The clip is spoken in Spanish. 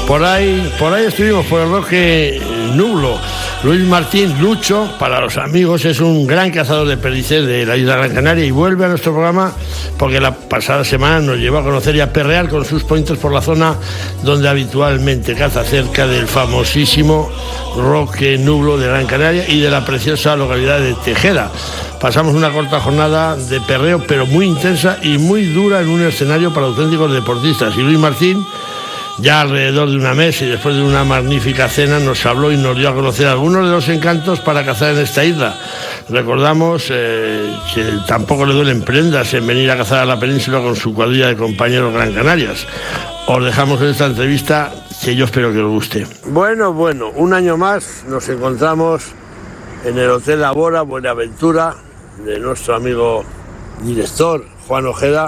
Por ahí estuvimos por el Roque Nublo. Luis Martín, Lucho, para los amigos, es un gran cazador de perdices de la isla Gran Canaria y vuelve a nuestro programa porque la pasada semana nos llevó a conocer y a perrear con sus pointers por la zona donde habitualmente caza, cerca del famosísimo Roque Nublo de Gran Canaria y de la preciosa localidad de Tejeda. Pasamos una corta jornada de perreo, pero muy intensa y muy dura en un escenario para auténticos deportistas. Y Luis Martín, ya alrededor de una mesa y después de una magnífica cena, nos habló y nos dio a conocer algunos de los encantos para cazar en esta isla. Recordamos que tampoco le duelen prendas en venir a cazar a la península con su cuadrilla de compañeros Gran Canarias. Os dejamos en esta entrevista que yo espero que os guste. Bueno, un año más nos encontramos en el Hotel Labora Buenaventura de nuestro amigo director Juan Ojeda,